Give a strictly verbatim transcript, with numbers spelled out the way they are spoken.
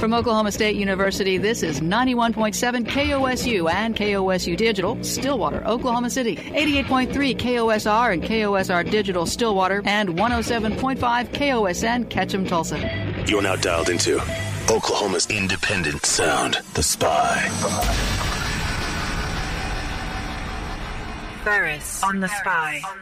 From Oklahoma State University, this is ninety-one point seven K O S U and K O S U Digital, Stillwater, Oklahoma City. eighty-eight point three K O S R and K O S R Digital, Stillwater. And one oh seven point five K O S N, Ketchum, Tulsa. You're now dialed into Oklahoma's independent sound, The Spy. Ferris on The Spy.